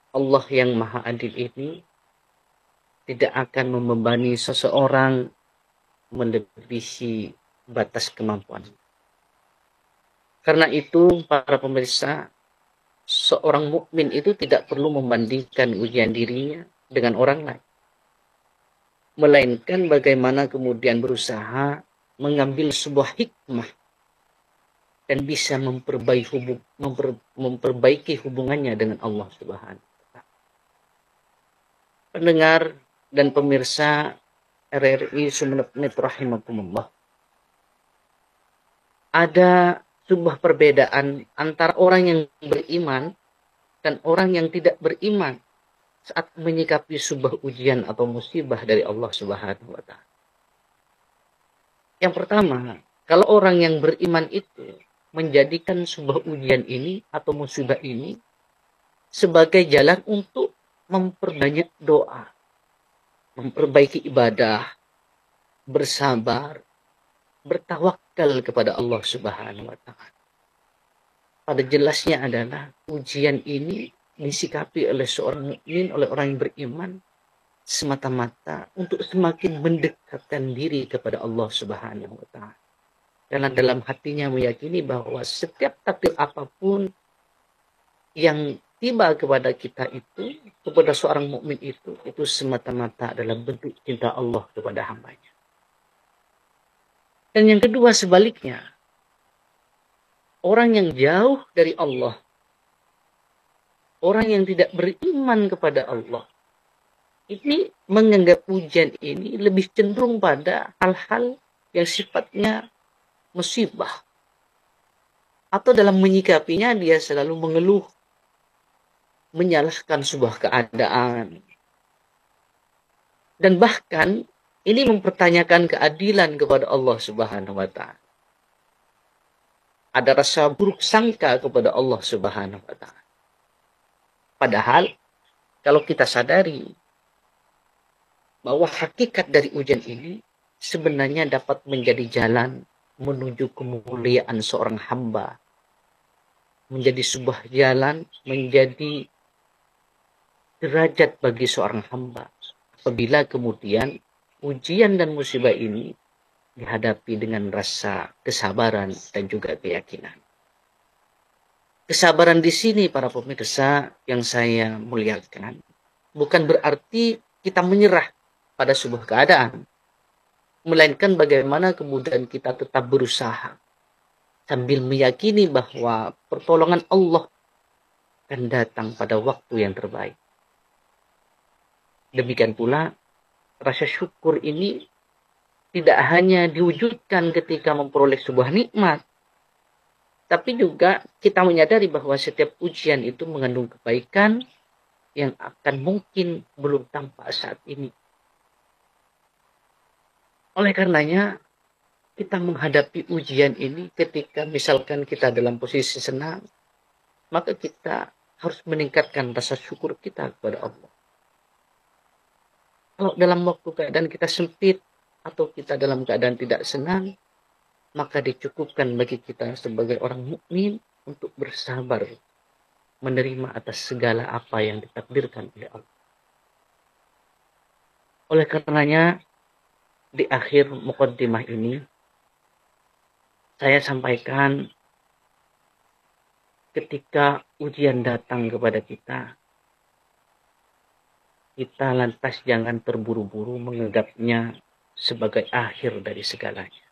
Allah yang Maha Adil ini tidak akan membebani seseorang melebihi batas kemampuan. Karena itu, para pemirsa, seorang mukmin itu tidak perlu membandingkan ujian dirinya dengan orang lain, melainkan bagaimana kemudian berusaha mengambil sebuah hikmah dan bisa memperbaiki hubungannya dengan Allah Subhanahu wa Ta'ala. Pendengar dan pemirsa RRI Sumeneb rahimakumullah, ada sebuah perbedaan antara orang yang beriman dan orang yang tidak beriman saat menyikapi sebuah ujian atau musibah dari Allah Subhanahu wa Ta'ala. Yang pertama, kalau orang yang beriman itu menjadikan sebuah ujian ini atau musibah ini sebagai jalan untuk memperbanyak doa, memperbaiki ibadah, bersabar, bertawakal kepada Allah Subhanahu wa Ta'ala. Pada jelasnya adalah ujian ini disikapi oleh seorang mukmin, oleh orang yang beriman, semata-mata untuk semakin mendekatkan diri kepada Allah Subhanahu wa Ta'ala. Karena dalam hatinya meyakini bahwa setiap takdir apapun yang tiba kepada kita itu, kepada seorang mukmin itu semata-mata adalah bentuk cinta Allah kepada hambanya. Dan yang kedua sebaliknya, orang yang jauh dari Allah, orang yang tidak beriman kepada Allah, ini menganggap ujian ini lebih cenderung pada hal-hal yang sifatnya musibah. Atau dalam menyikapinya dia selalu mengeluh, menyalahkan sebuah keadaan. Dan bahkan ini mempertanyakan keadilan kepada Allah Subhanahu wa Ta'ala. Ada rasa buruk sangka kepada Allah Subhanahu wa Ta'ala. Padahal kalau kita sadari bahwa hakikat dari ujian ini sebenarnya dapat menjadi jalan menuju kemuliaan seorang hamba, menjadi sebuah jalan, menjadi derajat bagi seorang hamba apabila kemudian ujian dan musibah ini dihadapi dengan rasa kesabaran dan juga keyakinan. Kesabaran di sini para pemirsa yang saya muliakan bukan berarti kita menyerah pada sebuah keadaan, melainkan bagaimana kemudian kita tetap berusaha sambil meyakini bahwa pertolongan Allah akan datang pada waktu yang terbaik. Demikian pula rasa syukur ini tidak hanya diwujudkan ketika memperoleh sebuah nikmat, tapi juga kita menyadari bahwa setiap ujian itu mengandung kebaikan yang akan mungkin belum tampak saat ini. Oleh karenanya, kita menghadapi ujian ini ketika misalkan kita dalam posisi senang, maka kita harus meningkatkan rasa syukur kita kepada Allah. Kalau dalam waktu keadaan kita sempit atau kita dalam keadaan tidak senang, maka dicukupkan bagi kita sebagai orang mukmin untuk bersabar menerima atas segala apa yang ditakdirkan oleh Allah. Oleh karenanya, di akhir muqaddimah ini, saya sampaikan ketika ujian datang kepada kita, kita lantas jangan terburu-buru menganggapnya sebagai akhir dari segalanya.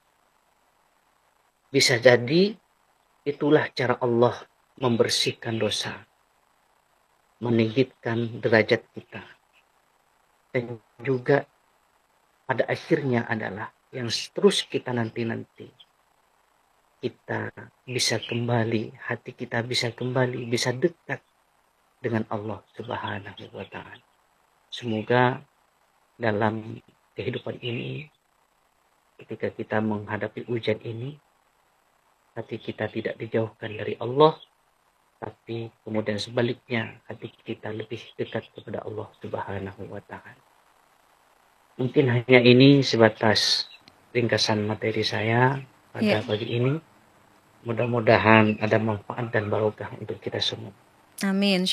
Bisa jadi itulah cara Allah membersihkan dosa, meninggikan derajat kita, dan juga pada akhirnya adalah yang terus kita nanti-nanti. Kita bisa kembali, hati kita bisa kembali, bisa dekat dengan Allah Subhanahu wa Ta'ala. Semoga dalam kehidupan ini, ketika kita menghadapi ujian ini, hati kita tidak dijauhkan dari Allah, tapi kemudian sebaliknya hati kita lebih dekat kepada Allah Subhanahu wa Ta'ala. Mungkin hanya ini sebatas ringkasan materi saya pada pagi ini. Mudah-mudahan ada manfaat dan barokah untuk kita semua. Amin.